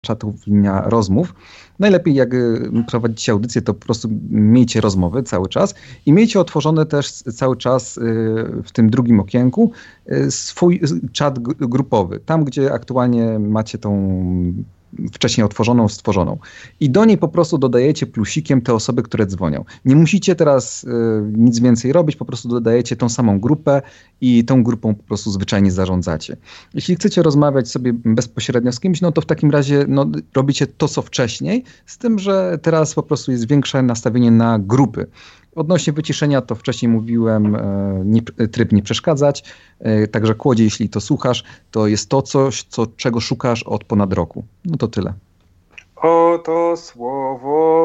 czatów, linia rozmów. Najlepiej jak prowadzicie audycję, to po prostu miejcie rozmowy cały czas i miejcie otworzone też cały czas w tym drugim okienku swój czat grupowy. Tam, gdzie aktualnie macie tą wcześniej otworzoną, stworzoną. I do niej po prostu dodajecie plusikiem te osoby, które dzwonią. Nie musicie teraz nic więcej robić, po prostu dodajecie tą samą grupę i tą grupą po prostu zwyczajnie zarządzacie. Jeśli chcecie rozmawiać sobie bezpośrednio z kimś, no to w takim razie robicie to, co wcześniej, z tym, że teraz po prostu jest większe nastawienie na grupy. Odnośnie wyciszenia, to wcześniej mówiłem, tryb nie przeszkadzać, także Kłodzie, jeśli to słuchasz, to jest to coś, czego szukasz od ponad roku. No to tyle. Oto słowo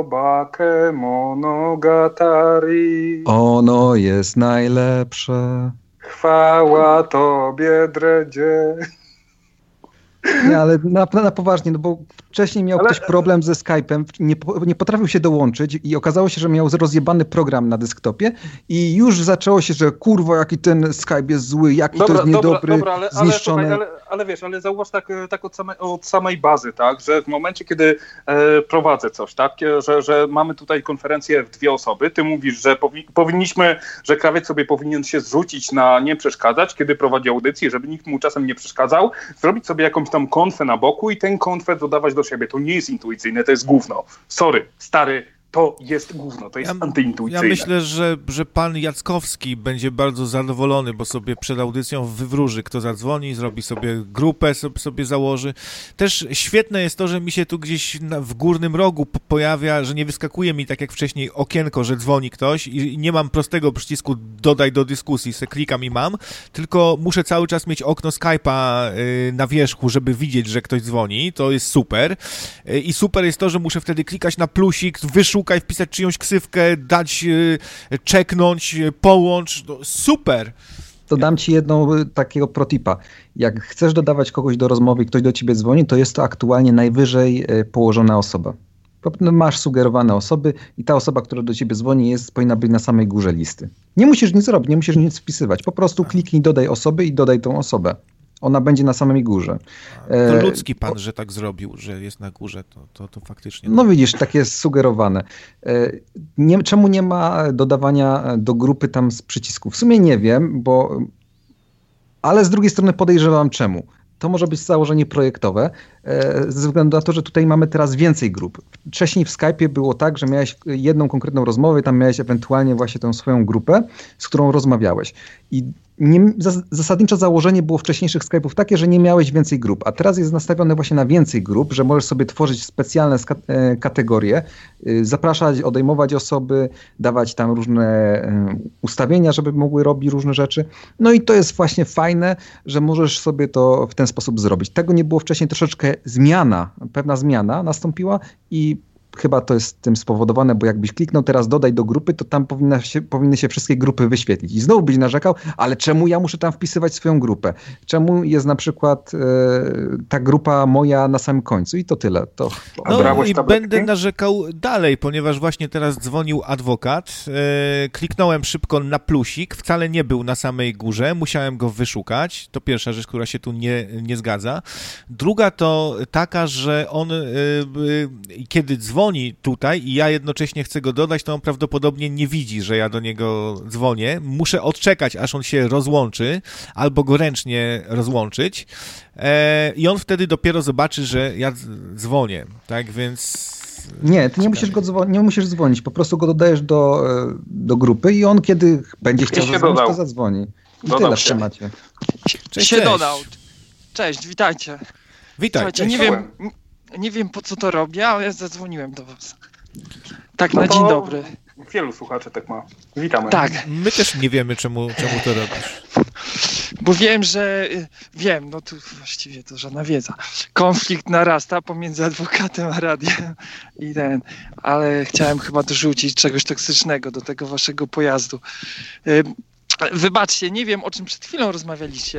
Bakemonogatari. Ono jest najlepsze. Chwała tobie, dredzie. Nie, ale na poważnie, no bo wcześniej miał ktoś problem ze Skype'em, nie potrafił się dołączyć i okazało się, że miał rozjebany program na desktopie i już zaczęło się, że kurwa, jaki ten Skype jest zły, jaki to jest niedobry, zniszczony. Ale wiesz, ale zauważ tak od samej bazy, tak, że w momencie, kiedy prowadzę coś, tak, że mamy tutaj konferencję w 2 osoby, ty mówisz, że powinniśmy, że krawiec sobie powinien się zrzucić na nie przeszkadzać, kiedy prowadzi audycję, żeby nikt mu czasem nie przeszkadzał, zrobić sobie jakąś tam konfę na boku i ten konfę dodawać do siebie. To nie jest intuicyjne, to jest gówno. Sorry, stary, to jest gówno, to jest antyintuicyjne. Ja myślę, że pan Jackowski będzie bardzo zadowolony, bo sobie przed audycją wywróży, kto zadzwoni, zrobi sobie grupę, sobie założy. Też świetne jest to, że mi się tu gdzieś w górnym rogu pojawia, że nie wyskakuje mi tak jak wcześniej okienko, że dzwoni ktoś i nie mam prostego przycisku dodaj do dyskusji, se klikam i mam, tylko muszę cały czas mieć okno Skype'a na wierzchu, żeby widzieć, że ktoś dzwoni. To jest super. I super jest to, że muszę wtedy klikać na plusik, wyszukać, wpisać czyjąś ksywkę, dać, czeknąć, połącz. No, super! To dam ci jedną takiego protipa. Jak chcesz dodawać kogoś do rozmowy i ktoś do ciebie dzwoni, to jest to aktualnie najwyżej położona osoba. Masz sugerowane osoby i ta osoba, która do ciebie dzwoni, powinna być na samej górze listy. Nie musisz nic robić, nie musisz nic wpisywać. Po prostu kliknij, dodaj osoby i dodaj tą osobę. Ona będzie na samej górze. To ludzki pan, że tak zrobił, że jest na górze, to faktycznie... No widzisz, tak jest sugerowane. Czemu nie ma dodawania do grupy tam z przycisków? W sumie nie wiem, ale z drugiej strony podejrzewam czemu. To może być założenie projektowe, ze względu na to, że tutaj mamy teraz więcej grup. Wcześniej w Skype'ie było tak, że miałeś jedną konkretną rozmowę, tam miałeś ewentualnie właśnie tę swoją grupę, z którą rozmawiałeś. I zasadnicze założenie było wcześniejszych Skype'ów takie, że nie miałeś więcej grup, a teraz jest nastawione właśnie na więcej grup, że możesz sobie tworzyć specjalne kategorie, zapraszać, odejmować osoby, dawać tam różne ustawienia, żeby mogły robić różne rzeczy. No i to jest właśnie fajne, że możesz sobie to w ten sposób zrobić. Tego nie było wcześniej, troszeczkę pewna zmiana nastąpiła i chyba to jest tym spowodowane, bo jakbyś kliknął teraz dodaj do grupy, to tam powinny się wszystkie grupy wyświetlić. I znowu byś narzekał, ale czemu ja muszę tam wpisywać swoją grupę? Czemu jest na przykład ta grupa moja na samym końcu? I to tyle. No i będę narzekał dalej, ponieważ właśnie teraz dzwonił adwokat. Kliknąłem szybko na plusik, wcale nie był na samej górze, musiałem go wyszukać. To pierwsza rzecz, która się tu nie zgadza. Druga to taka, że on kiedy dzwoni tutaj i ja jednocześnie chcę go dodać, to on prawdopodobnie nie widzi, że ja do niego dzwonię. Muszę odczekać, aż on się rozłączy, albo go ręcznie rozłączyć i on wtedy dopiero zobaczy, że ja dzwonię. Tak więc... Nie, ty nie musisz dzwonić, po prostu go dodajesz do grupy i on kiedy będzie chciał zadzwonić, to zadzwoni. I tyle w temacie. Cześć. Dodał. Cześć, witajcie. Witajcie. Nie wiem po co to robię, ale zadzwoniłem do was. Tak, na dzień dobry. Wielu słuchaczy tak ma. Witamy. Tak. My też nie wiemy, czemu to robisz. Bo wiem, no tu właściwie to żadna wiedza. Konflikt narasta pomiędzy adwokatem a radiem ale chciałem chyba dorzucić czegoś toksycznego do tego waszego pojazdu. Wybaczcie, nie wiem o czym przed chwilą rozmawialiście,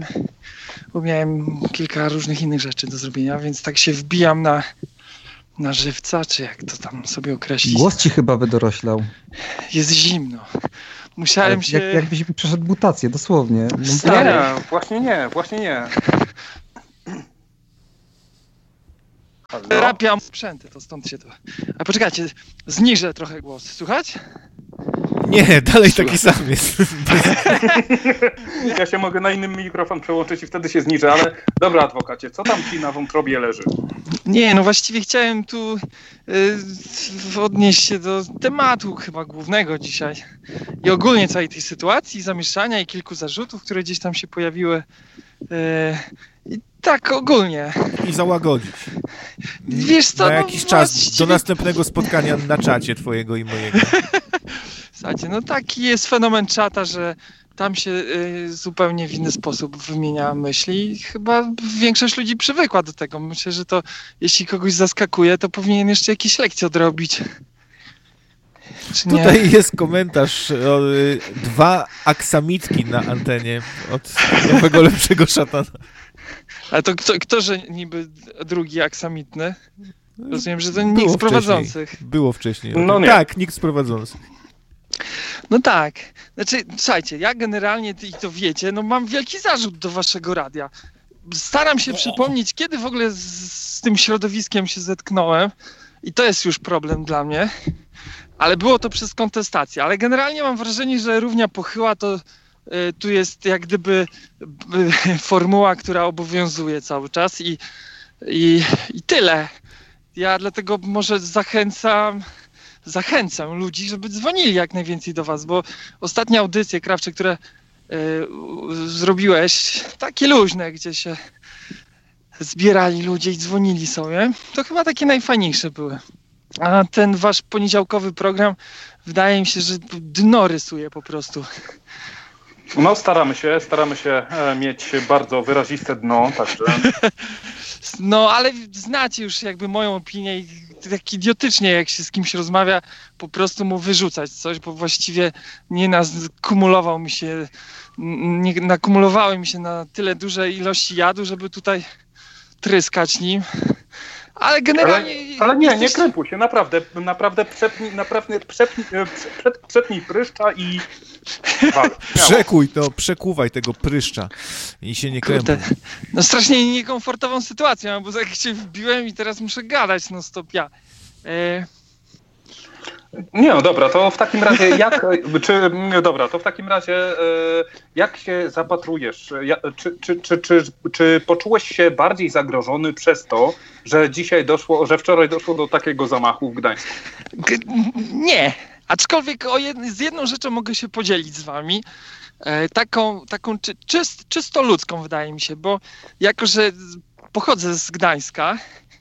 bo miałem kilka różnych innych rzeczy do zrobienia, więc tak się wbijam na żywca, czy jak to tam sobie określić. Głos ci chyba wydoroślał. Jest zimno. Musiałem się... Jakbyś przeszedł mutację, dosłownie. Nie, właśnie nie. Terapia sprzęty, to stąd się to... A poczekajcie, zniżę trochę głos. Słuchać? Nie, dalej taki sam jest. Ja się mogę na inny mikrofon przełączyć i wtedy się zniżę, ale dobra, adwokacie, co tam ci na wątrobie leży? Nie, no właściwie chciałem tu odnieść się do tematu chyba głównego dzisiaj i ogólnie całej tej sytuacji, zamieszania i kilku zarzutów, które gdzieś tam się pojawiły. I tak ogólnie. I załagodzić. Wiesz co, na jakiś czas, do następnego spotkania na czacie twojego i mojego. Słuchajcie, no taki jest fenomen czata, że tam się zupełnie w inny sposób wymienia myśli i chyba większość ludzi przywykła do tego. Myślę, że to jeśli kogoś zaskakuje, to powinien jeszcze jakieś lekcje odrobić. Czy nie? Tutaj jest komentarz o 2 aksamitki na antenie od nowego lepszego szatana. Ale to kto że niby drugi aksamitny? Rozumiem, że to nikt z prowadzących. Było wcześniej. No nie. Tak, nikt z prowadzących. No tak. Znaczy, słuchajcie, ja generalnie, i to wiecie, no mam wielki zarzut do waszego radia. Staram się przypomnieć, kiedy w ogóle z tym środowiskiem się zetknąłem i to jest już problem dla mnie, ale było to przez kontestację. Ale generalnie mam wrażenie, że równia pochyła to tu jest jak gdyby formuła, która obowiązuje cały czas i tyle. Ja dlatego może zachęcam ludzi, żeby dzwonili jak najwięcej do was, bo ostatnie audycje, Krawcze, które zrobiłeś, takie luźne, gdzie się zbierali ludzie i dzwonili sobie, to chyba takie najfajniejsze były. A ten wasz poniedziałkowy program, wydaje mi się, że dno rysuje po prostu. No staramy się mieć bardzo wyraziste dno, także... No, ale znacie już jakby moją opinię i tak idiotycznie, jak się z kimś rozmawia, po prostu mu wyrzucać coś, bo właściwie nie nakumulowały mi się na tyle duże ilości jadu, żeby tutaj tryskać nim. Ale generalnie... Ale nie krępuj się, naprawdę przepnij pryszcza i... Przekuwaj tego pryszcza i się nie krępuj. No strasznie niekomfortową sytuację mam, bo tak się wbiłem i teraz muszę gadać non stop ja. Nie, no dobra, to w takim razie jak się zapatrujesz? Czy poczułeś się bardziej zagrożony przez to, że wczoraj doszło do takiego zamachu w Gdańsku? Nie, aczkolwiek z jedną rzeczą mogę się podzielić z wami. Taką czysto ludzką wydaje mi się, bo jako, że pochodzę z Gdańska,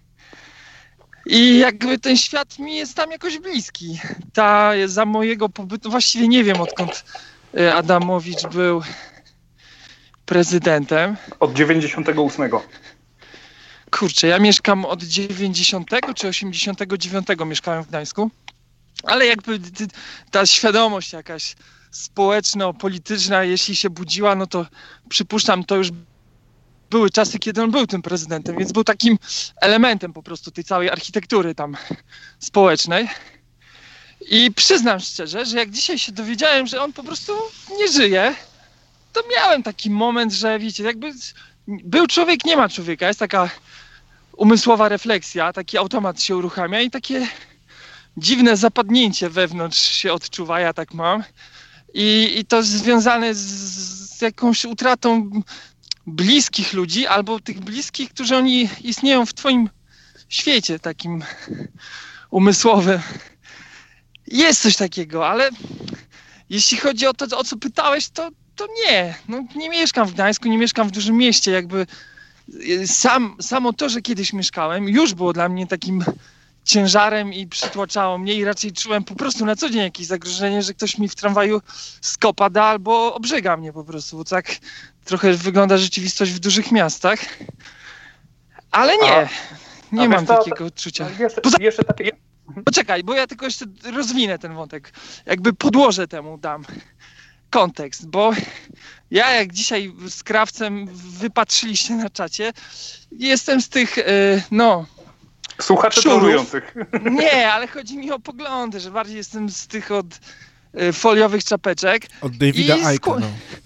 i jakby ten świat mi jest tam jakoś bliski. Za mojego pobytu, właściwie nie wiem odkąd Adamowicz był prezydentem. Od 98. Kurczę, ja mieszkam od 90 czy 89 mieszkałem w Gdańsku. Ale jakby ta świadomość jakaś społeczno-polityczna, jeśli się budziła, no to przypuszczam, to już były czasy, kiedy on był tym prezydentem, więc był takim elementem po prostu tej całej architektury tam społecznej. I przyznam szczerze, że jak dzisiaj się dowiedziałem, że on po prostu nie żyje, to miałem taki moment, że wiecie, jakby był człowiek, nie ma człowieka. Jest taka umysłowa refleksja, taki automat się uruchamia i takie dziwne zapadnięcie wewnątrz się odczuwa, ja tak mam. I to związane z jakąś utratą bliskich ludzi, albo tych bliskich, którzy oni istnieją w twoim świecie takim umysłowym. Jest coś takiego, ale jeśli chodzi o to, o co pytałeś, to nie. No, nie mieszkam w Gdańsku, nie mieszkam w dużym mieście. Jakby samo to, że kiedyś mieszkałem, już było dla mnie takim ciężarem i przytłaczało mnie i raczej czułem po prostu na co dzień jakieś zagrożenie, że ktoś mi w tramwaju skopa da albo obrzega mnie po prostu, bo tak trochę wygląda rzeczywistość w dużych miastach. Ale nie mam takiego odczucia. Jeszcze takie... Poczekaj, bo ja tylko jeszcze rozwinę ten wątek. Jakby podłożę temu dam kontekst, bo ja jak dzisiaj z Krawcem wypatrzyliście na czacie, jestem z tych, słuchaczy trollujących. Nie, ale chodzi mi o poglądy, że bardziej jestem z tych od foliowych czapeczek. Od Davida Icke,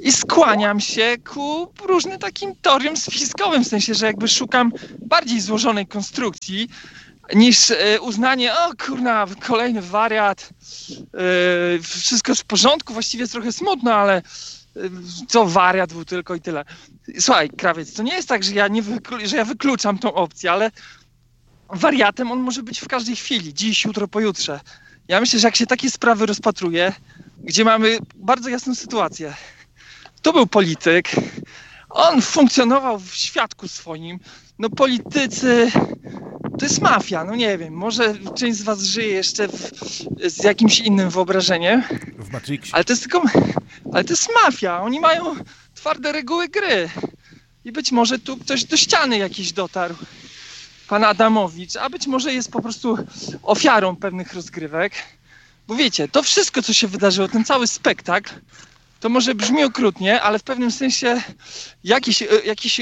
i skłaniam się ku różnym takim teoriom spiskowym, w sensie, że jakby szukam bardziej złożonej konstrukcji niż uznanie, o kurna, kolejny wariat, wszystko w porządku, właściwie jest trochę smutno, ale co wariat był tylko i tyle. Słuchaj, Krawiec, to nie jest tak, że ja wykluczam tą opcję, ale wariatem on może być w każdej chwili, dziś, jutro, pojutrze. Ja myślę, że jak się takie sprawy rozpatruje, gdzie mamy bardzo jasną sytuację. To był polityk, on funkcjonował w świadku swoim. No politycy, to jest mafia, no nie wiem, może część z was żyje jeszcze z jakimś innym wyobrażeniem. W Matrixie. Ale to jest mafia, oni mają twarde reguły gry. I być może tu ktoś do ściany jakiś dotarł, pan Adamowicz, a być może jest po prostu ofiarą pewnych rozgrywek. Bo wiecie, to wszystko, co się wydarzyło, ten cały spektakl, to może brzmi okrutnie, ale w pewnym sensie jakiś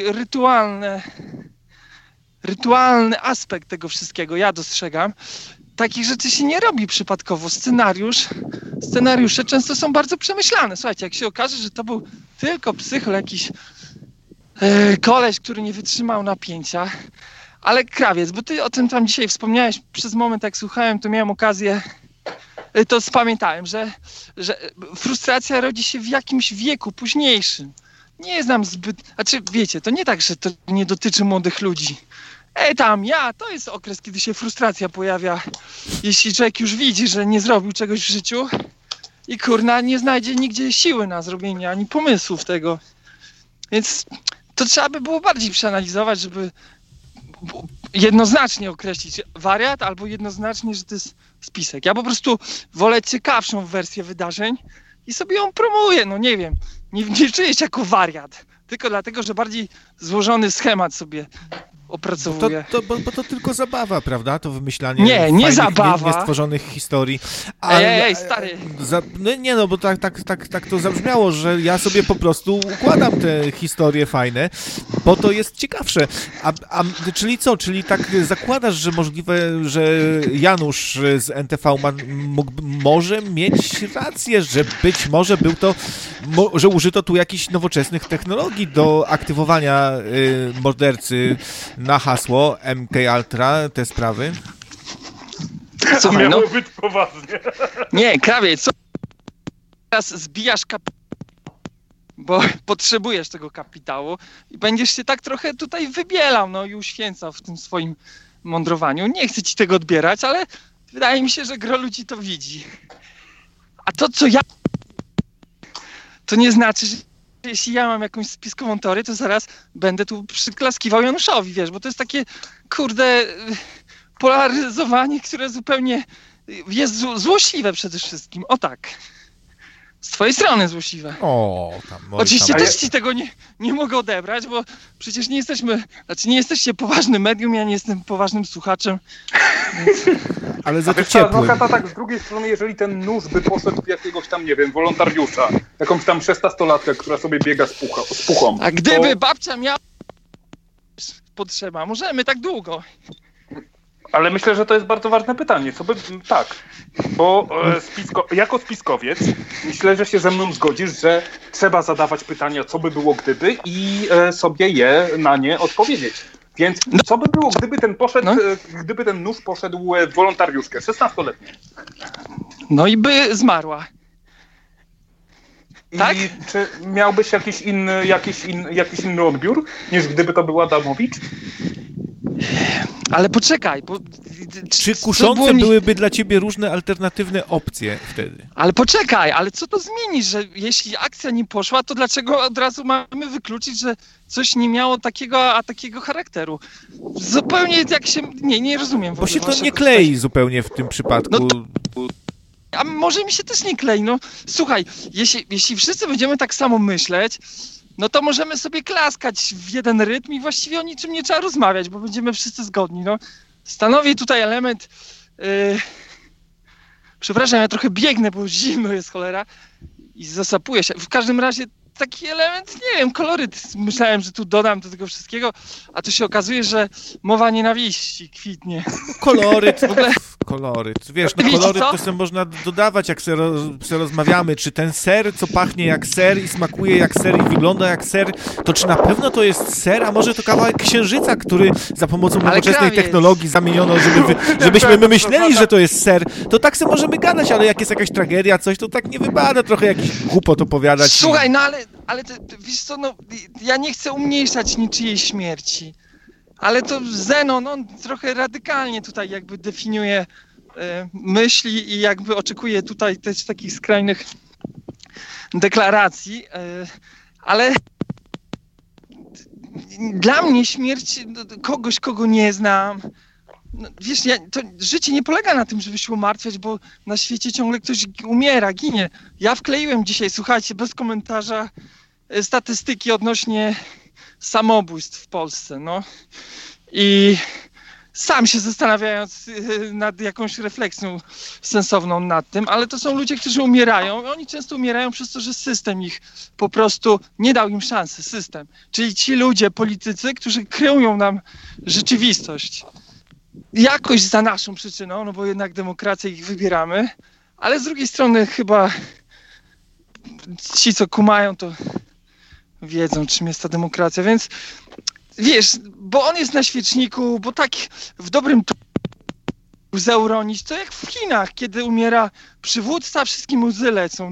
rytualny aspekt tego wszystkiego ja dostrzegam. Takich rzeczy się nie robi przypadkowo. Scenariusze często są bardzo przemyślane. Słuchajcie, jak się okaże, że to był tylko psychol, jakiś koleś, który nie wytrzymał napięcia. Ale Krawiec, bo ty o tym tam dzisiaj wspomniałeś przez moment, jak słuchałem, to miałem okazję, to spamiętałem, że frustracja rodzi się w jakimś wieku późniejszym. Nie znam znaczy wiecie, to nie tak, że to nie dotyczy młodych ludzi. To jest okres, kiedy się frustracja pojawia, jeśli człowiek już widzi, że nie zrobił czegoś w życiu i kurna nie znajdzie nigdzie siły na zrobienie, ani pomysłów tego. Więc to trzeba by było bardziej przeanalizować, żeby jednoznacznie określić wariat albo jednoznacznie, że to jest spisek. Ja po prostu wolę ciekawszą wersję wydarzeń i sobie ją promuję, no nie wiem, nie czuję się jako wariat, tylko dlatego, że bardziej złożony schemat sobie opracowuję. Bo to tylko zabawa, prawda? To wymyślanie nie zabawa. Niestworzonych historii. Ej, stary. Bo tak to zabrzmiało, że ja sobie po prostu układam te historie fajne, bo to jest ciekawsze. Czyli co? Czyli tak zakładasz, że możliwe, że Janusz z NTV może mieć rację, że być może był to, że użyto tu jakichś nowoczesnych technologii do aktywowania mordercy na hasło MK Ultra, te sprawy? Słuchaj, miało być poważnie. Nie, Krawiec, co teraz zbijasz bo potrzebujesz tego kapitału i będziesz się tak trochę tutaj wybielał, i uświęcał w tym swoim mądrowaniu. Nie chcę ci tego odbierać, ale wydaje mi się, że gro ludzi to widzi. A to, co ja... To nie znaczy, że jeśli ja mam jakąś spiskową teorię, to zaraz będę tu przyklaskiwał Januszowi, wiesz, bo to jest takie, polaryzowanie, które zupełnie jest złośliwe przede wszystkim. O tak. Z twojej strony złośliwe. Oczywiście też ci tego nie mogę odebrać, bo przecież nie jesteście poważnym medium, ja nie jestem poważnym słuchaczem. Więc... Ale za to ciepłym. Tak z drugiej strony, jeżeli ten nóż by poszedł w jakiegoś tam, nie wiem, wolontariusza, jakąś tam 16-latkę, która sobie biega z puchą. A gdyby babcia miała potrzeba, możemy tak długo. Ale myślę, że to jest bardzo ważne pytanie. Tak, bo jako spiskowiec myślę, że się ze mną zgodzisz, że trzeba zadawać pytania, co by było gdyby i sobie na nie odpowiedzieć. Więc co by było, gdyby ten nóż poszedł w wolontariuszkę, 16-letnią? No i by zmarła. Tak? I czy miałbyś jakiś inny odbiór, niż gdyby to był Adamowicz? Ale poczekaj, bo... Czy kuszące byłyby dla ciebie różne alternatywne opcje wtedy? Ale poczekaj, ale co to zmieni, że jeśli akcja nie poszła, to dlaczego od razu mamy wykluczyć, że coś nie miało takiego charakteru? Zupełnie jak się... Nie rozumiem. Bo się to nie klei zupełnie w tym przypadku. A może mi się też nie klei, Słuchaj, jeśli wszyscy będziemy tak samo myśleć, no to możemy sobie klaskać w jeden rytm i właściwie o niczym nie trzeba rozmawiać, bo będziemy wszyscy zgodni. Stanowi tutaj element... Przepraszam, ja trochę biegnę, bo zimno jest cholera i zasapuję się. W każdym razie taki element, nie wiem, koloryt. Myślałem, że tu dodam do tego wszystkiego, a tu się okazuje, że mowa nienawiści kwitnie. Koloryt. W ogóle kolory. Wiesz, no kolory to sobie można dodawać, jak se rozmawiamy, czy ten ser, co pachnie jak ser i smakuje jak ser i wygląda jak ser, to czy na pewno to jest ser, a może to kawałek księżyca, który za pomocą nowoczesnej technologii zamieniono, żebyśmy my myśleli, że to jest ser, to tak sobie możemy gadać, ale jak jest jakaś tragedia, coś, to tak nie wypada trochę jakiś głupot opowiadać. Słuchaj, no ale wiesz co, no ja nie chcę umniejszać niczyjej śmierci, ale to Zenon, on trochę radykalnie tutaj jakby definiuje myśli i jakby oczekuje tutaj też takich skrajnych deklaracji, ale dla mnie śmierć kogoś, kogo nie znam, no, wiesz, to życie nie polega na tym, żeby się umartwiać, bo na świecie ciągle ktoś umiera, ginie. Ja wkleiłem dzisiaj, słuchajcie, bez komentarza, statystyki odnośnie samobójstw w Polsce, no. I sam się zastanawiając nad jakąś refleksją sensowną nad tym, ale to są ludzie, którzy umierają i oni często umierają przez to, że system ich po prostu nie dał im szansy, system. Czyli ci ludzie, politycy, którzy kreują nam rzeczywistość. Jakoś za naszą przyczyną, no bo jednak demokrację ich wybieramy, ale z drugiej strony chyba ci, co kumają, to wiedzą, czym jest ta demokracja, więc wiesz, bo on jest na świeczniku, bo tak w dobrym łzę uronić, to jak w Chinach, kiedy umiera przywódca, wszystkim łzy lecą.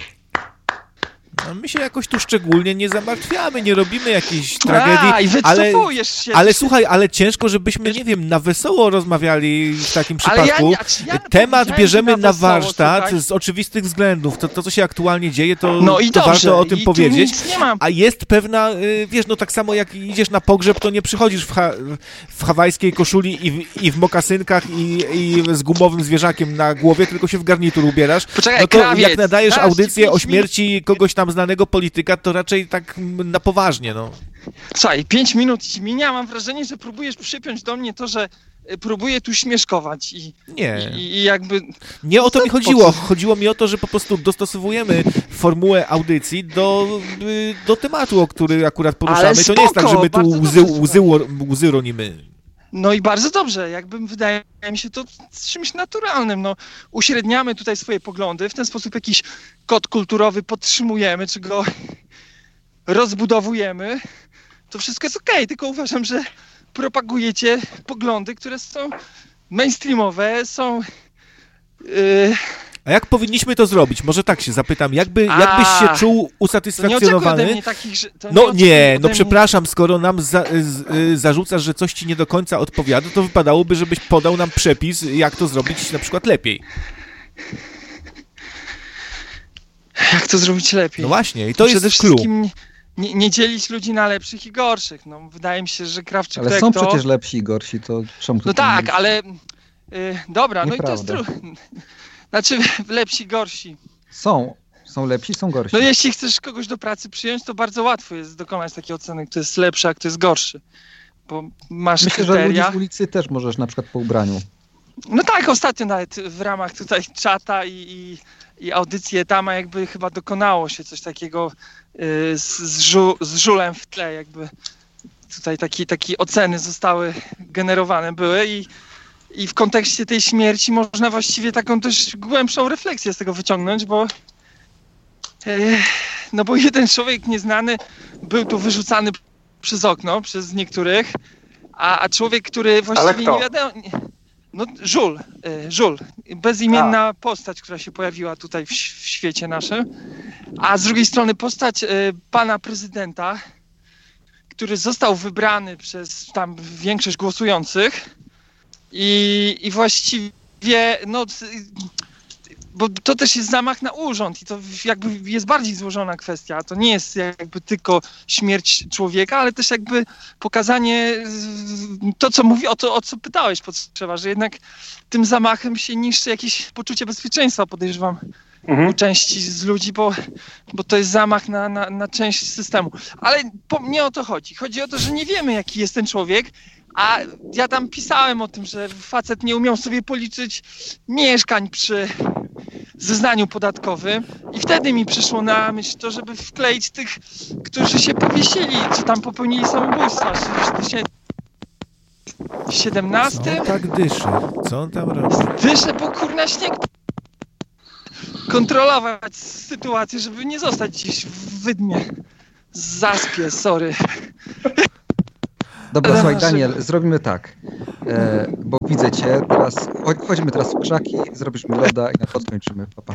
No, my się jakoś tu szczególnie nie zamartwiamy, nie robimy jakiejś tragedii, i wycofujesz się. Ale słuchaj, ale ciężko, żebyśmy, nie wiem, na wesoło rozmawiali w takim przypadku. Temat bierzemy na warsztat z oczywistych względów. To, co się aktualnie dzieje, to warto o tym powiedzieć. A jest pewna, wiesz, no tak samo jak idziesz na pogrzeb, to nie przychodzisz w hawajskiej koszuli i w mokasynkach i z gumowym zwierzakiem na głowie, tylko się w garnitur ubierasz. Poczekaj, no to krawiec, jak nadajesz audycję o śmierci kogoś tam znanego polityka, to raczej tak na poważnie, no. Słuchaj, 5 minut ci minia, mam wrażenie, że próbujesz przypiąć do mnie to, że próbuję tu śmieszkować i jakby... Nie o to mi chodziło. Chodziło mi o to, że po prostu dostosowujemy formułę audycji do tematu, o który akurat poruszamy. To nie jest tak, że my tu łzy ronimy. No i bardzo dobrze, jakby wydaje mi się to czymś naturalnym. No, uśredniamy tutaj swoje poglądy, w ten sposób jakiś kod kulturowy podtrzymujemy, czy go rozbudowujemy. To wszystko jest okej, tylko uważam, że propagujecie poglądy, które są mainstreamowe, są... A jak powinniśmy to zrobić? Może tak się zapytam. Jakbyś się czuł usatysfakcjonowany? Przepraszam, skoro nam zarzucasz, że coś ci nie do końca odpowiada, to wypadałoby, żebyś podał nam przepis, jak to zrobić na przykład lepiej. Jak to zrobić lepiej? No właśnie, i to przede jest clue. Wszystkim nie dzielić ludzi na lepszych i gorszych. No, wydaje mi się, że Krawczyk... Ale są przecież lepsi i gorsi, to czemu... No tak, ale... dobra, no i to jest trudne. Znaczy lepsi i gorsi. Są lepsi, są gorsi. No jeśli chcesz kogoś do pracy przyjąć, to bardzo łatwo jest dokonać takiej oceny, kto jest lepszy, a kto jest gorszy. Bo masz Myślę, kryteria. że ludzi z ulicy też możesz na przykład po ubraniu. No tak, ostatnio nawet w ramach tutaj czata i audycji Etama jakby chyba dokonało się coś takiego z żulem w tle, jakby tutaj takie oceny zostały generowane były i w kontekście tej śmierci można właściwie taką dość głębszą refleksję z tego wyciągnąć, bo bo jeden człowiek nieznany był tu wyrzucany przez okno, przez niektórych, a człowiek, który właściwie nie wiadomo... No Żul, bezimienna postać, która się pojawiła tutaj w świecie naszym, a z drugiej strony postać pana prezydenta, który został wybrany przez tam większość głosujących i właściwie, no, bo to też jest zamach na urząd i to jakby jest bardziej złożona kwestia. To nie jest jakby tylko śmierć człowieka, ale też jakby pokazanie to, co mówi, o co pytałeś, potrzeba, że jednak tym zamachem się niszczy jakieś poczucie bezpieczeństwa, podejrzewam, u części z ludzi, bo to jest zamach na część systemu. Ale nie o to chodzi. Chodzi o to, że nie wiemy, jaki jest ten człowiek, a ja tam pisałem o tym, że facet nie umiał sobie policzyć mieszkań przy zeznaniu podatkowym i wtedy mi przyszło na myśl to, żeby wkleić tych, którzy się powiesili, czy tam popełnili samobójstwa, 60 000 17? Co on tak dyszy? Co on tam robi? Dyszę, bo kurna śnieg. Kontrolować sytuację, żeby nie zostać gdzieś w wydmie. Zaspie, sorry. Dobra, słuchaj, Daniel, zrobimy tak, bo widzę cię teraz, chodźmy teraz w krzaki, zrobisz mi loda i na to skończymy, papa.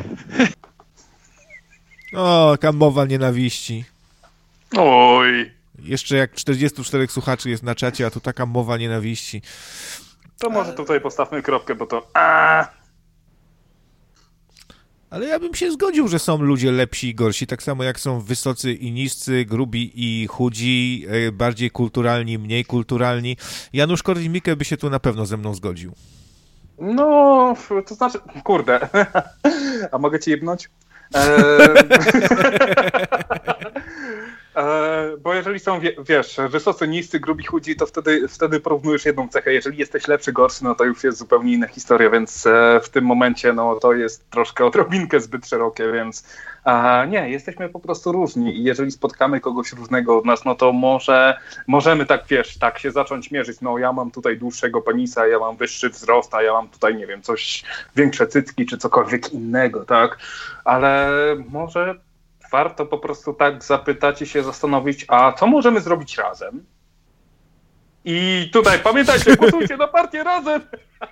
O, jaka mowa nienawiści. Oj, Jeszcze jak 44 słuchaczy jest na czacie, a tu taka mowa nienawiści. to może tutaj postawmy kropkę, bo to... Ale ja bym się zgodził, że są ludzie lepsi i gorsi, tak samo jak są wysocy i niscy, grubi i chudzi, bardziej kulturalni, mniej kulturalni. Janusz Korwin-Mikke by się tu na pewno ze mną zgodził. No, to znaczy... Kurde. A mogę ci jebnąć? Bo jeżeli są, wiesz, wysocy, niscy, grubi, chudzi, to wtedy porównujesz jedną cechę. Jeżeli jesteś lepszy, gorszy, no to już jest zupełnie inna historia, więc w tym momencie no to jest troszkę odrobinkę zbyt szerokie, więc nie, jesteśmy po prostu różni i jeżeli spotkamy kogoś różnego od nas, no to możemy tak, wiesz, tak się zacząć mierzyć. No ja mam tutaj dłuższego penisa, ja mam wyższy wzrost, a ja mam tutaj, nie wiem, coś większe cycki czy cokolwiek innego, tak? Ale może warto po prostu tak zapytać i się zastanowić, a co możemy zrobić razem? I tutaj pamiętajcie, głosujcie na partię razem!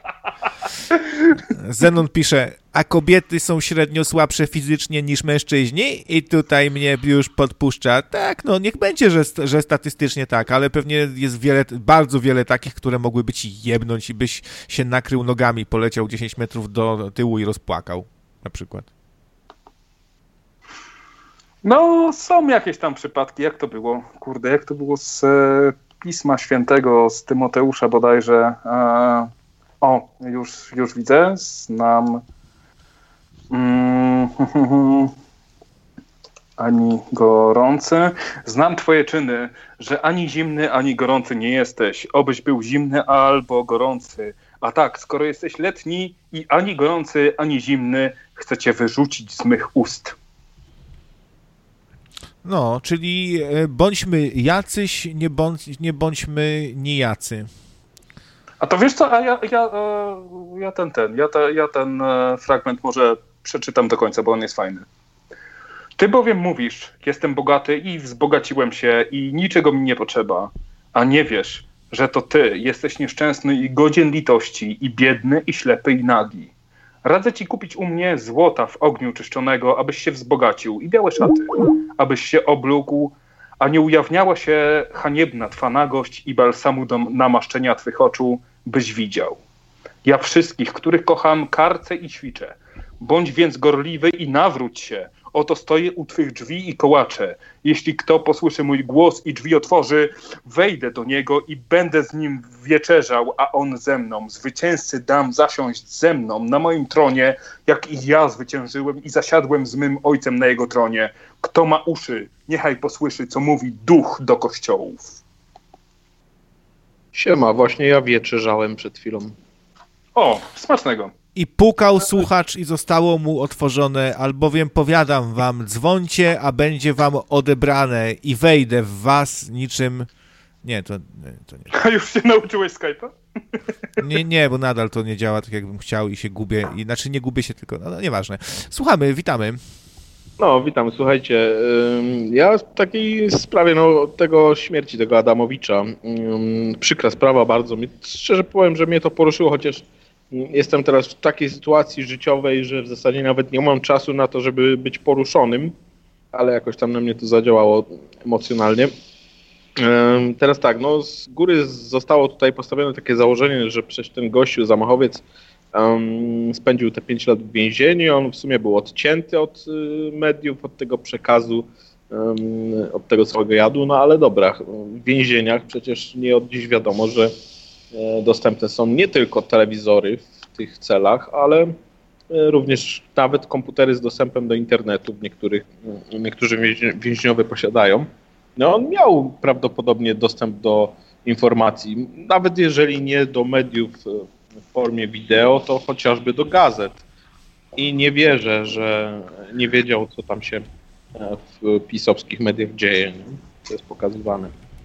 Zenon pisze, a kobiety są średnio słabsze fizycznie niż mężczyźni? I tutaj mnie już podpuszcza, tak, no niech będzie, że statystycznie tak, ale pewnie jest bardzo wiele takich, które mogłyby ci jebnąć i byś się nakrył nogami, poleciał 10 metrów do tyłu i rozpłakał, na przykład. No, są jakieś tam przypadki. Jak to było? Kurde, jak to było z Pisma Świętego, z Tymoteusza bodajże. Już widzę. Znam. Ani gorący. Znam twoje czyny, że ani zimny, ani gorący nie jesteś. Obyś był zimny albo gorący. A tak, skoro jesteś letni i ani gorący, ani zimny, chcę cię wyrzucić z mych ust. No, czyli bądźmy jacyś, nie bądźmy nijacy. A to wiesz co, ja ten fragment może przeczytam do końca, bo on jest fajny. Ty bowiem mówisz, jestem bogaty i wzbogaciłem się i niczego mi nie potrzeba, a nie wiesz, że to ty jesteś nieszczęsny i godzien litości i biedny i ślepy i nagi. Radzę ci kupić u mnie złota w ogniu czyszczonego, abyś się wzbogacił i białe szaty, abyś się oblógł, a nie ujawniała się haniebna twa nagość i balsamu do namaszczenia twych oczu, byś widział. Ja wszystkich, których kocham, karcę i ćwiczę. Bądź więc gorliwy i nawróć się. Oto stoję u twych drzwi i kołaczę. Jeśli kto posłyszy mój głos i drzwi otworzy, wejdę do niego i będę z nim wieczerzał, a on ze mną. Zwycięzcy dam zasiąść ze mną na moim tronie, jak i ja zwyciężyłem i zasiadłem z mym ojcem na jego tronie. Kto ma uszy, niechaj posłyszy, co mówi duch do kościołów. Siema, właśnie ja wieczerzałem przed chwilą. O, smacznego. I pukał słuchacz i zostało mu otworzone, albowiem powiadam wam, dzwońcie, a będzie wam odebrane i wejdę w was niczym... Nie, to nie. A już się nauczyłeś Skype'a? Nie, bo nadal to nie działa tak, jakbym chciał i się gubię. Znaczy nie gubię się, tylko... No, nieważne. Słuchamy, witamy. No, witam, słuchajcie. Ja w takiej sprawie, tego śmierci tego Adamowicza, przykra sprawa bardzo. Szczerze powiem, że mnie to poruszyło, chociaż jestem teraz w takiej sytuacji życiowej, że w zasadzie nawet nie mam czasu na to, żeby być poruszonym, ale jakoś tam na mnie to zadziałało emocjonalnie. Teraz tak, z góry zostało tutaj postawione takie założenie, że przecież ten gościu, zamachowiec, spędził te 5 lat w więzieniu, on w sumie był odcięty od mediów, od tego przekazu, od tego całego jadu, no ale dobra, w więzieniach przecież nie od dziś wiadomo, że dostępne są nie tylko telewizory w tych celach, ale również nawet komputery z dostępem do internetu niektórzy więźniowie posiadają. No on miał prawdopodobnie dostęp do informacji, nawet jeżeli nie do mediów w formie wideo, to chociażby do gazet. I nie wierzę, że nie wiedział, co tam się w pisowskich mediach dzieje, nie? Co jest pokazywane.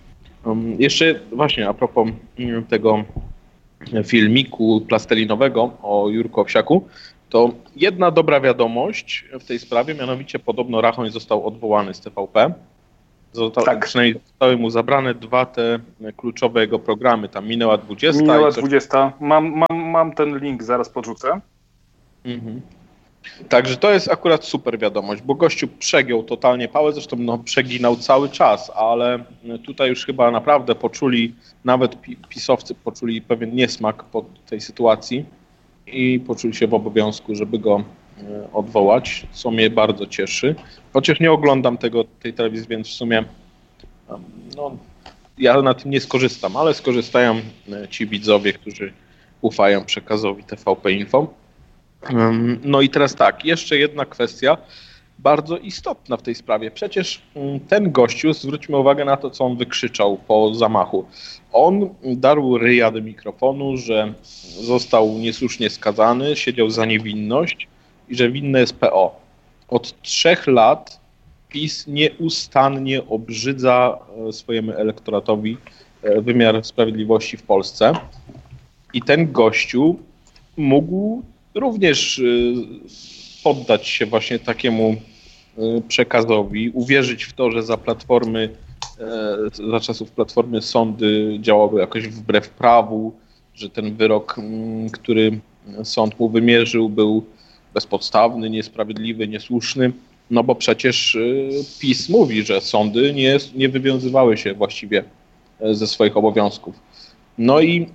Jeszcze właśnie a propos tego filmiku plastelinowego o Jurku Owsiaku, to jedna dobra wiadomość w tej sprawie, mianowicie podobno Rachoń został odwołany z TVP. Przynajmniej zostały mu zabrane 2 te kluczowe jego programy, tam Minęła 20. Minęła 20. Mam ten link, zaraz podrzucę. Mhm. Także to jest akurat super wiadomość, bo gościu przegiął totalnie pałę, zresztą przeginał cały czas, ale tutaj już chyba naprawdę poczuli, nawet pisowcy poczuli pewien niesmak po tej sytuacji i poczuli się w obowiązku, żeby go odwołać, co mnie bardzo cieszy. Chociaż nie oglądam tej telewizji, więc w sumie ja na tym nie skorzystam, ale skorzystają ci widzowie, którzy ufają przekazowi TVP Info. No i teraz tak, jeszcze jedna kwestia bardzo istotna w tej sprawie. Przecież ten gościu, zwróćmy uwagę na to, co on wykrzyczał po zamachu. On darł ryja do mikrofonu, że został niesłusznie skazany, siedział za niewinność i że winne jest PO. Od 3 lat PiS nieustannie obrzydza swojemu elektoratowi wymiar sprawiedliwości w Polsce i ten gościu mógł również poddać się właśnie takiemu przekazowi, uwierzyć w to, że za czasów Platformy sądy działały jakoś wbrew prawu, że ten wyrok, który sąd mu wymierzył, był bezpodstawny, niesprawiedliwy, niesłuszny, no bo przecież PiS mówi, że sądy nie wywiązywały się właściwie ze swoich obowiązków. No i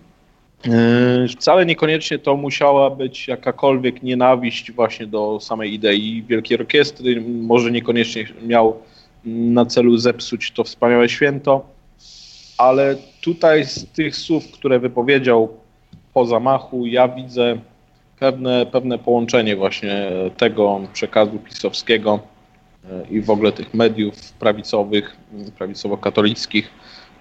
wcale niekoniecznie to musiała być jakakolwiek nienawiść właśnie do samej idei Wielkiej Orkiestry, może niekoniecznie miał na celu zepsuć to wspaniałe święto, ale tutaj z tych słów, które wypowiedział po zamachu, ja widzę pewne połączenie właśnie tego przekazu pisowskiego i w ogóle tych mediów prawicowych, prawicowo-katolickich,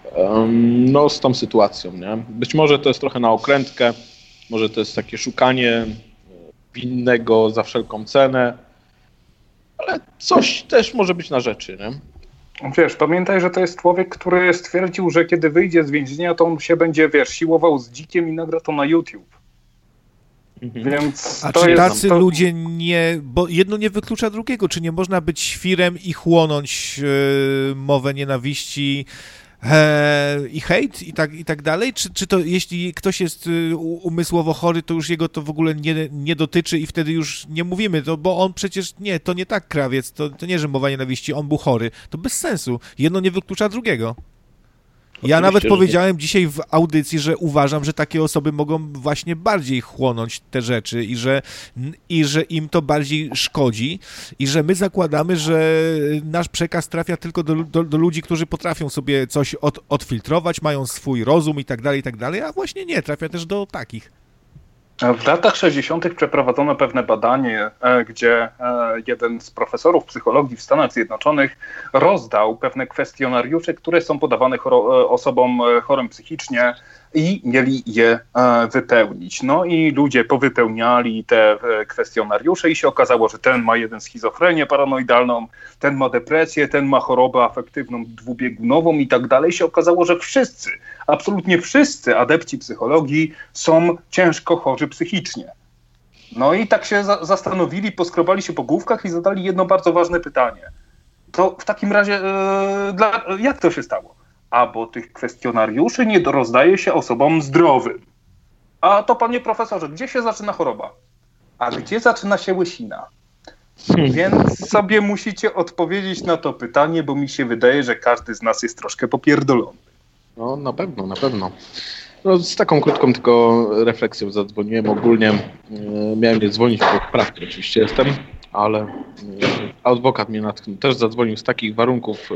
no z tą sytuacją, nie? Być może to jest trochę na okrętkę, może to jest takie szukanie winnego za wszelką cenę, ale coś też może być na rzeczy, nie? Wiesz, pamiętaj, że to jest człowiek, który stwierdził, że kiedy wyjdzie z więzienia, to on się będzie, siłował z dzikiem i nagra to na YouTube. Więc a to czy jest, tacy ludzie nie, bo jedno nie wyklucza drugiego, czy nie można być świrem i chłonąć mowę nienawiści i hejt i tak dalej? Czy to jeśli ktoś jest umysłowo chory, to już jego to w ogóle nie dotyczy i wtedy już nie mówimy, bo on przecież to nie tak, Krawiec, to nie, że mowa nienawiści, on był chory. To bez sensu. Jedno nie wyklucza drugiego. Ja nawet powiedziałem dzisiaj w audycji, że uważam, że takie osoby mogą właśnie bardziej chłonąć te rzeczy i że im to bardziej szkodzi i że my zakładamy, że nasz przekaz trafia tylko do ludzi, którzy potrafią sobie coś odfiltrować, mają swój rozum i tak dalej, a właśnie nie, trafia też do takich. W latach 60. przeprowadzono pewne badanie, gdzie jeden z profesorów psychologii w Stanach Zjednoczonych rozdał pewne kwestionariusze, które są podawane osobom chorym psychicznie i mieli je wypełnić. No i ludzie powypełniali te kwestionariusze i się okazało, że ten ma schizofrenię paranoidalną, ten ma depresję, ten ma chorobę afektywną dwubiegunową i tak dalej. Się okazało, że wszyscy, absolutnie wszyscy adepci psychologii są ciężko chorzy psychicznie. No i tak się zastanowili, poskrobali się po główkach i zadali jedno bardzo ważne pytanie. To w takim razie jak to się stało? Bo tych kwestionariuszy nie rozdaje się osobom zdrowym. A to, panie profesorze, gdzie się zaczyna choroba? A gdzie zaczyna się łysina? Więc sobie musicie odpowiedzieć na to pytanie, bo mi się wydaje, że każdy z nas jest troszkę popierdolony. No na pewno. No, z taką krótką tylko refleksją zadzwoniłem. Ogólnie miałem nie dzwonić, bo w pracy oczywiście jestem, ale adwokat mnie natknął. Też zadzwonił z takich warunków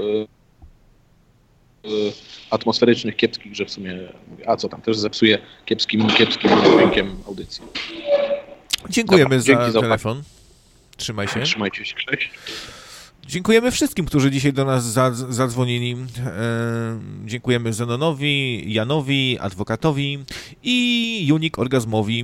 atmosferycznych, kiepskich, że w sumie mówię, a co tam, też zepsuje kiepskim dźwiękiem audycji. Dziękujemy za telefon. Trzymaj się. Trzymajcie się, cześć. Dziękujemy wszystkim, którzy dzisiaj do nas zadzwonili. Dziękujemy Zenonowi, Janowi, adwokatowi i Unik Orgazmowi.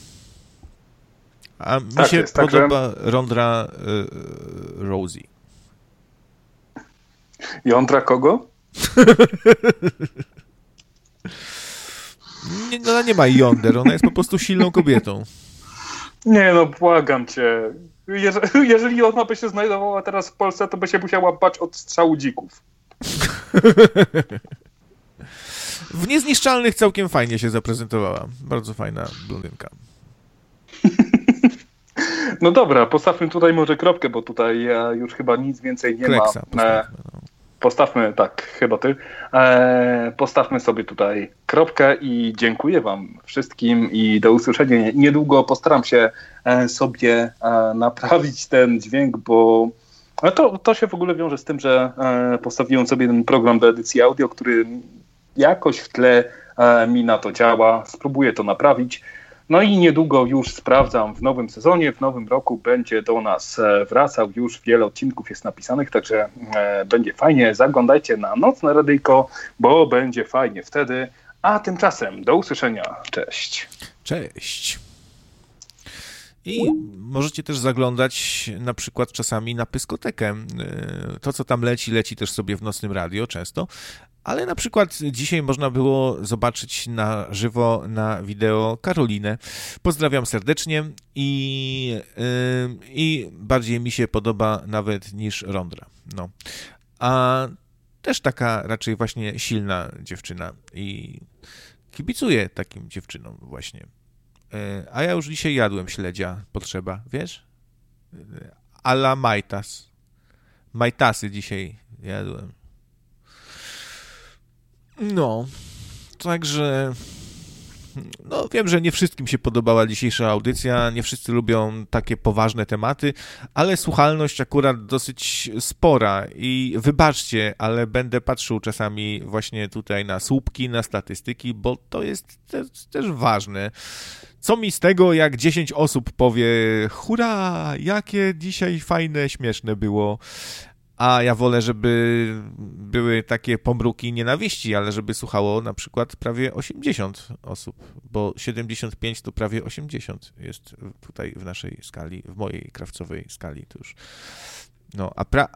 A mi się podoba Rondra Rosie. Jądra kogo? Ona nie ma jąder, ona jest po prostu silną kobietą. Nie no, błagam cię. Jeżeli ona by się znajdowała teraz w Polsce, to by się musiała bać od strzału dzików. W Niezniszczalnych całkiem fajnie się zaprezentowała. Bardzo fajna blondynka. No dobra, postawmy tutaj może kropkę, bo tutaj już chyba nic więcej nie Kleksa, ma. Postawmy, tak, chyba ty. Postawmy sobie tutaj kropkę i dziękuję wam wszystkim i do usłyszenia. Niedługo postaram się sobie naprawić ten dźwięk, bo to się w ogóle wiąże z tym, że postawiłem sobie ten program do edycji audio, który jakoś w tle mi na to działa. Spróbuję to naprawić. No i niedługo już sprawdzam w nowym sezonie, w nowym roku będzie do nas wracał, już wiele odcinków jest napisanych, także będzie fajnie. Zaglądajcie na Nocne Radyjko, bo będzie fajnie wtedy. A tymczasem do usłyszenia. Cześć. Cześć. I możecie też zaglądać na przykład czasami na Pyskotekę. To, co tam leci też sobie w Nocnym Radio często. Ale na przykład dzisiaj można było zobaczyć na żywo, na wideo Karolinę. Pozdrawiam serdecznie i bardziej mi się podoba nawet niż Rondra. No. A też taka raczej właśnie silna dziewczyna i kibicuję takim dziewczynom właśnie. A ja już dzisiaj jadłem śledzia, potrzeba, wiesz? A la Majtas. Majtasy dzisiaj jadłem. No, także no wiem, że nie wszystkim się podobała dzisiejsza audycja, nie wszyscy lubią takie poważne tematy, ale słuchalność akurat dosyć spora i wybaczcie, ale będę patrzył czasami właśnie tutaj na słupki, na statystyki, bo to jest też ważne. Co mi z tego, jak 10 osób powie, hurra, jakie dzisiaj fajne, śmieszne było. A ja wolę, żeby były takie pomruki nienawiści, ale żeby słuchało na przykład prawie 80 osób, bo 75 to prawie 80 jest tutaj w naszej skali, w mojej krawcowej skali to już. No,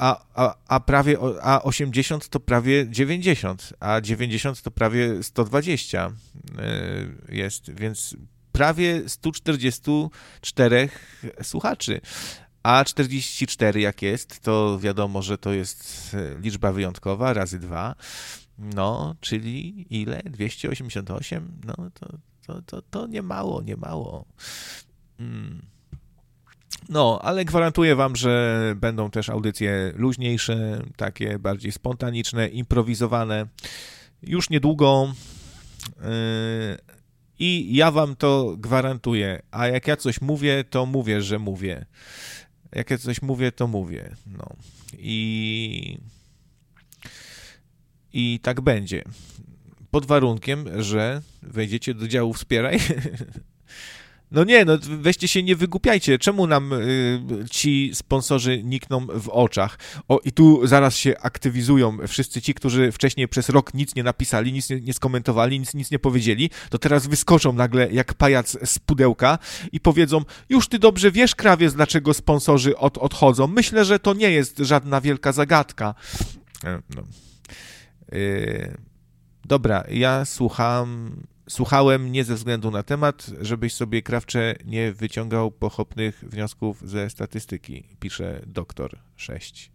a 80 to prawie 90, a 90 to prawie 120 jest, więc prawie 144 słuchaczy. A 44 jak jest, to wiadomo, że to jest liczba wyjątkowa, razy 2, no, czyli ile? 288? No, to nie mało. No, ale gwarantuję wam, że będą też audycje luźniejsze, takie bardziej spontaniczne, improwizowane, już niedługo i ja wam to gwarantuję, a jak ja coś mówię, to mówię, że mówię. Jak ja coś mówię, to mówię. No. I tak będzie. Pod warunkiem, że wejdziecie do działu Wspieraj. No nie, no weźcie się, nie wygłupiajcie. Czemu nam ci sponsorzy nikną w oczach? O, i tu zaraz się aktywizują wszyscy ci, którzy wcześniej przez rok nic nie napisali, nic nie skomentowali, nic nie powiedzieli, to teraz wyskoczą nagle jak pajac z pudełka i powiedzą, już ty dobrze wiesz, krawiec, dlaczego sponsorzy odchodzą. Myślę, że to nie jest żadna wielka zagadka. No. Dobra, ja słuchałem nie ze względu na temat, żebyś sobie, Krawcze, nie wyciągał pochopnych wniosków ze statystyki, pisze doktor 6.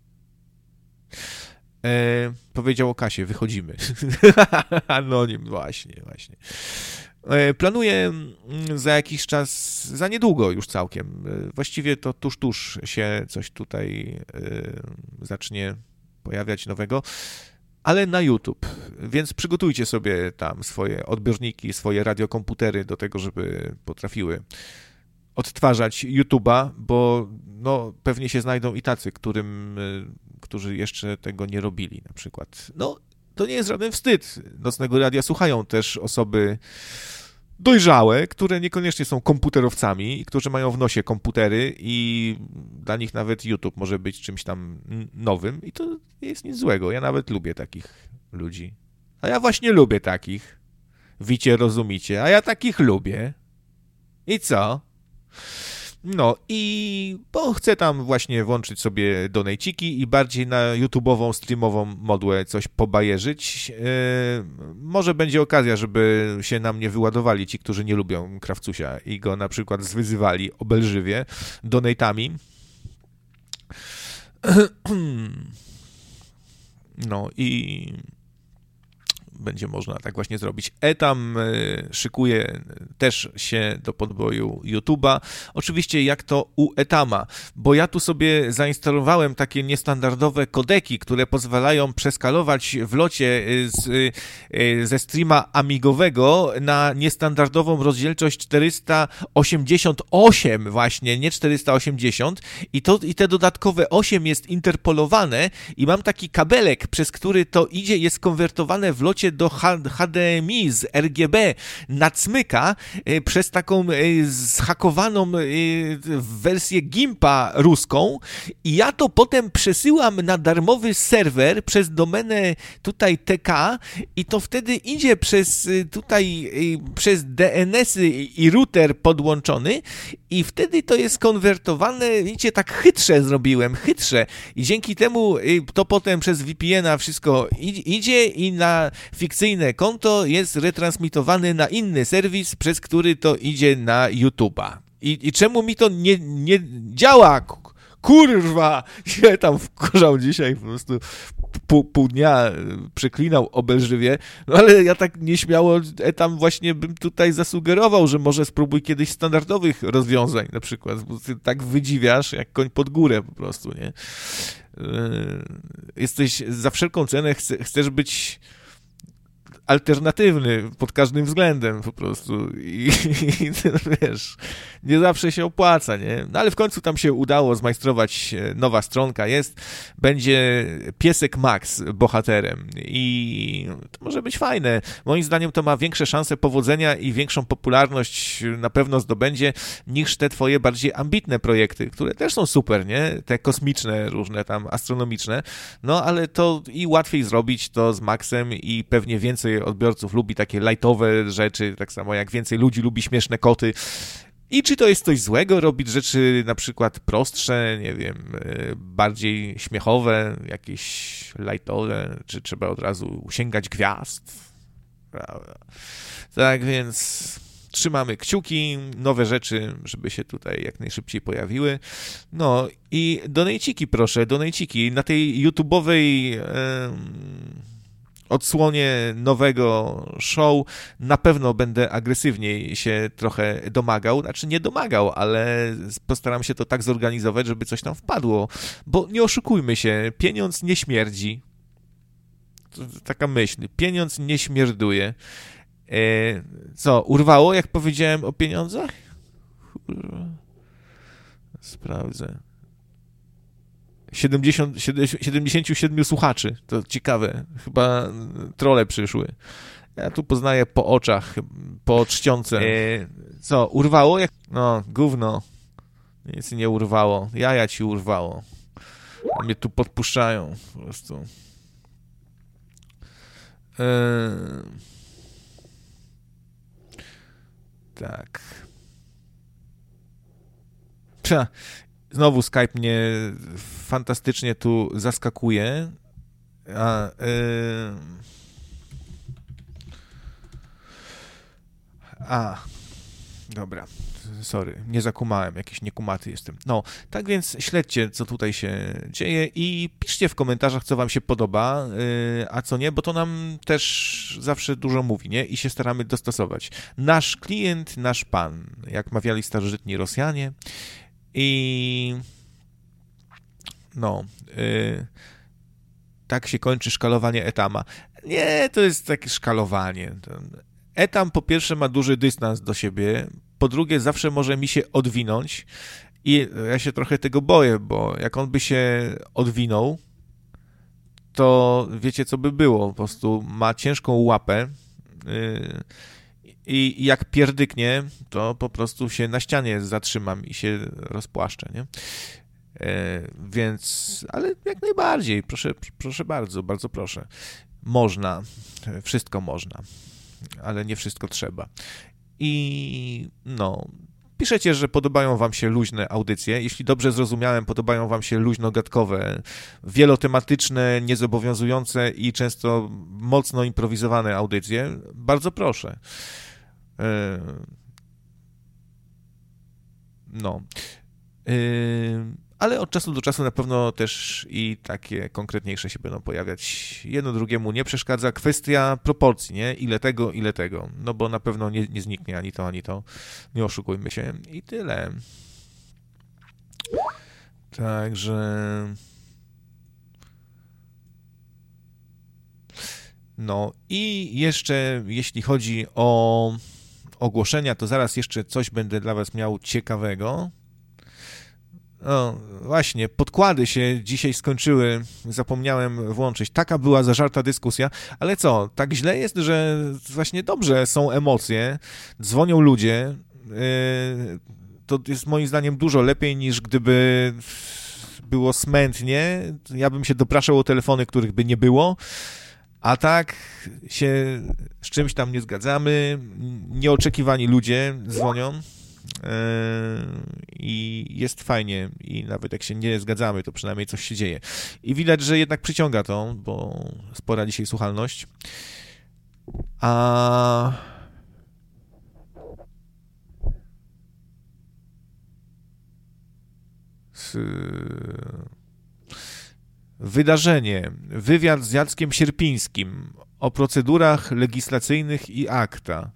Powiedział o Kasie, wychodzimy. Anonim, właśnie. Planuję za jakiś czas, za niedługo już całkiem, właściwie to tuż się coś tutaj zacznie pojawiać nowego, ale na YouTube, więc przygotujcie sobie tam swoje odbiorniki, swoje radiokomputery do tego, żeby potrafiły odtwarzać YouTube'a, bo no, pewnie się znajdą i tacy, którzy jeszcze tego nie robili na przykład. No, to nie jest żaden wstyd. Nocnego Radia słuchają też osoby dojrzałe, które niekoniecznie są komputerowcami, którzy mają w nosie komputery i dla nich nawet YouTube może być czymś tam nowym i to nie jest nic złego. Ja nawet lubię takich ludzi. A ja właśnie lubię takich. Wicie, rozumicie? A ja takich lubię. I co? No i bo chcę tam właśnie włączyć sobie donejciki i bardziej na YouTube'ową, streamową modłę coś pobajerzyć. Może będzie okazja, żeby się na mnie wyładowali ci, którzy nie lubią Krawcusia i go na przykład zwyzywali obelżywie donatami. No i będzie można tak właśnie zrobić. Etam szykuje też się do podboju YouTube'a. Oczywiście jak to u Etama, bo ja tu sobie zainstalowałem takie niestandardowe kodeki, które pozwalają przeskalować w locie ze streama amigowego na niestandardową rozdzielczość 488 właśnie, nie 480 i te dodatkowe 8 jest interpolowane i mam taki kabelek, przez który to idzie, jest konwertowane w locie do HDMI z RGB na cmyka przez taką zhakowaną wersję Gimpa ruską i ja to potem przesyłam na darmowy serwer przez domenę tutaj TK i to wtedy idzie przez DNS-y i router podłączony i wtedy to jest konwertowane, widzicie, tak chytrze zrobiłem, i dzięki temu to potem przez VPN-a wszystko idzie i na fikcyjne konto jest retransmitowany na inny serwis, przez który to idzie na YouTube'a. I czemu mi to nie działa? Kurwa! Ja tam wkurzał dzisiaj po prostu pół dnia przeklinał obelżywie, no ale ja tak nieśmiało tam właśnie bym tutaj zasugerował, że może spróbuj kiedyś standardowych rozwiązań na przykład, bo ty tak wydziwiasz jak koń pod górę po prostu, nie? Jesteś za wszelką cenę, chcesz być alternatywny pod każdym względem po prostu i wiesz, nie zawsze się opłaca, nie? No ale w końcu tam się udało zmajstrować, nowa stronka jest, będzie Piesek Max bohaterem i to może być fajne. Moim zdaniem to ma większe szanse powodzenia i większą popularność na pewno zdobędzie niż te twoje bardziej ambitne projekty, które też są super, nie? Te kosmiczne, różne tam astronomiczne, no ale to i łatwiej zrobić to z Maxem i pewnie więcej odbiorców lubi takie lightowe rzeczy, tak samo jak więcej ludzi lubi śmieszne koty. I czy to jest coś złego robić rzeczy na przykład prostsze, nie wiem, bardziej śmiechowe, jakieś lightowe, czy trzeba od razu sięgać gwiazd? Prawda. Tak więc trzymamy kciuki, nowe rzeczy, żeby się tutaj jak najszybciej pojawiły. No i donejciki proszę, donejciki. Na tej YouTube'owej odsłonie nowego show na pewno będę agresywniej się trochę domagał, znaczy nie domagał, ale postaram się to tak zorganizować, żeby coś tam wpadło, bo nie oszukujmy się, pieniądz nie śmierdzi. To taka myśl, pieniądz nie śmierduje. Co, urwało, jak powiedziałem o pieniądzach? Sprawdzę. 77 słuchaczy. To ciekawe. Chyba trolle przyszły. Ja tu poznaję po oczach, po czcionce. Co, urwało? No, gówno. Nic nie urwało. Jaja ci urwało. Mnie tu podpuszczają po prostu. Tak. Znowu Skype mnie fantastycznie tu zaskakuje. Dobra. Sorry, nie zakumałem, jakiś niekumaty jestem. No, tak więc śledźcie, co tutaj się dzieje i piszcie w komentarzach, co wam się podoba, a co nie, bo to nam też zawsze dużo mówi, nie? I się staramy dostosować. Nasz klient, nasz pan, jak mawiali starożytni Rosjanie. I no, tak się kończy szkalowanie Etama. Nie, to jest takie szkalowanie. Etam po pierwsze ma duży dystans do siebie, po drugie zawsze może mi się odwinąć i ja się trochę tego boję, bo jak on by się odwinął, to wiecie co by było, po prostu ma ciężką łapę i jak pierdyknie, to po prostu się na ścianie zatrzymam i się rozpłaszczę, nie? Więc, ale jak najbardziej, proszę bardzo, bardzo proszę. Można, wszystko można, ale nie wszystko trzeba. I no, Piszecie, że podobają wam się luźne audycje. Jeśli dobrze zrozumiałem, podobają wam się luźno-gadkowe, wielotematyczne, niezobowiązujące i często mocno improwizowane audycje. Bardzo proszę. No. Ale od czasu do czasu na pewno też i takie konkretniejsze się będą pojawiać. Jedno drugiemu nie przeszkadza. Kwestia proporcji, nie? Ile tego. No bo na pewno nie zniknie ani to. Nie oszukujmy się. I tyle. Także... No i jeszcze jeśli chodzi o ogłoszenia, to zaraz jeszcze coś będę dla was miał ciekawego. No właśnie, podkłady się dzisiaj skończyły, zapomniałem włączyć. Taka była zażarta dyskusja, ale co, tak źle jest, że właśnie dobrze są emocje, dzwonią ludzie, to jest moim zdaniem dużo lepiej niż gdyby było smętnie, ja bym się dopraszał o telefony, których by nie było, a tak się z czymś tam nie zgadzamy, nieoczekiwani ludzie dzwonią. I jest fajnie i nawet jak się nie zgadzamy, to przynajmniej coś się dzieje. I widać, że jednak przyciąga to, bo spora dzisiaj słuchalność. A wydarzenie, wywiad z Jackiem Sierpińskim o procedurach legislacyjnych i akta.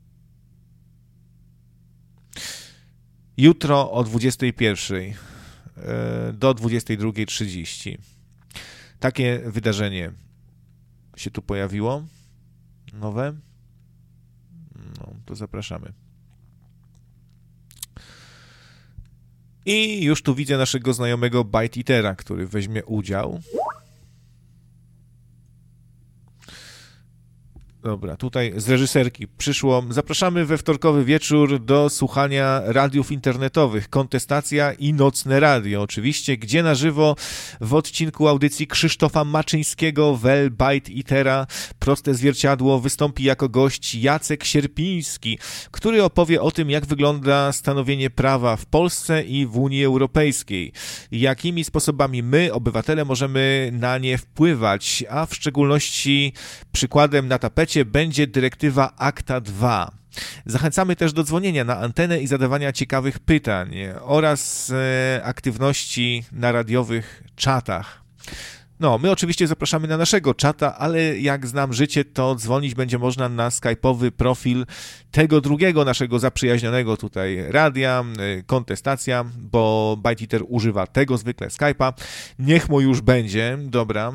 Jutro o 21:00 do 22:30. Takie wydarzenie się tu pojawiło. Nowe. No, to zapraszamy. I już tu widzę naszego znajomego Bite Eatera, który weźmie udział. Dobra, tutaj z reżyserki przyszło. Zapraszamy we wtorkowy wieczór do słuchania radiów internetowych. Kontestacja i Nocne Radio. Oczywiście, gdzie na żywo w odcinku audycji Krzysztofa Maczyńskiego, Wel Bite Eatera, Proste Zwierciadło, wystąpi jako gość Jacek Sierpiński, który opowie o tym, jak wygląda stanowienie prawa w Polsce i w Unii Europejskiej. Jakimi sposobami my, obywatele, możemy na nie wpływać, a w szczególności przykładem na tapecie będzie dyrektywa ACTA 2. Zachęcamy też do dzwonienia na antenę i zadawania ciekawych pytań oraz aktywności na radiowych czatach. No, my oczywiście zapraszamy na naszego czata, ale jak znam życie, to dzwonić będzie można na skype'owy profil tego drugiego naszego zaprzyjaźnionego tutaj radia, Kontestacja, bo Bite Eater używa tego zwykle Skype'a. Niech mu już będzie, dobra.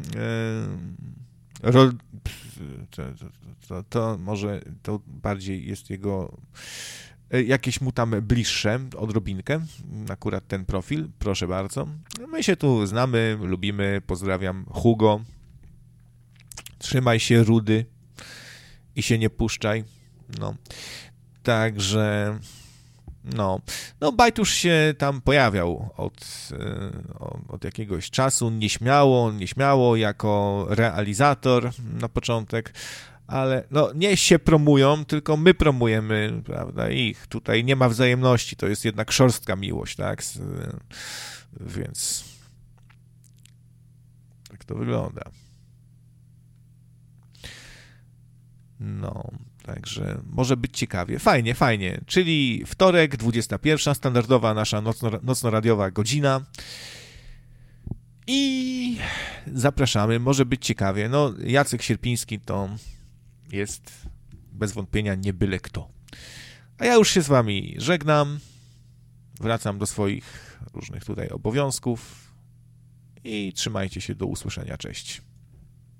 To może to bardziej jest jego jakieś mu tam bliższe, odrobinkę, akurat ten profil, proszę bardzo. My się tu znamy, lubimy, pozdrawiam Hugo, trzymaj się Rudy i się nie puszczaj, no, także no Bite już się tam pojawiał od jakiegoś czasu, nieśmiało jako realizator na początek, ale no nie się promują, tylko my promujemy, prawda, ich. Tutaj nie ma wzajemności, to jest jednak szorstka miłość, tak? Więc tak to wygląda. No, także może być ciekawie. Fajnie. Czyli wtorek, 21:00, standardowa nasza nocno-radiowa godzina. I zapraszamy, może być ciekawie. No, Jacek Sierpiński to jest bez wątpienia nie byle kto. A ja już się z wami żegnam. Wracam do swoich różnych tutaj obowiązków i trzymajcie się, do usłyszenia. Cześć.